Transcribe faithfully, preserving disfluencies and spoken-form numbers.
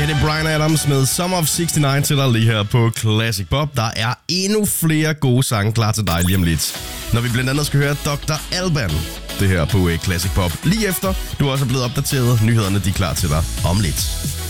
det er Bryan Adams med Summer of seksogtres til dig lige her på Classic Pop. Der er endnu flere gode sange klar til dig lige om lidt, når vi blandt andet skal høre doktor Alban. Det her på Classic Pop lige efter. Du er også blevet opdateret. Nyhederne de er klar til dig om lidt.